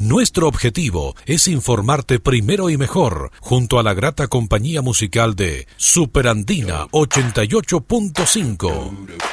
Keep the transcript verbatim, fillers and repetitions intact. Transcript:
Nuestro objetivo es informarte primero y mejor, junto a la grata compañía musical de Superandina ochenta y ocho punto cinco.